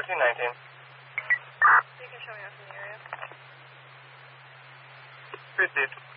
1419. Beacon showing up in the area. Received.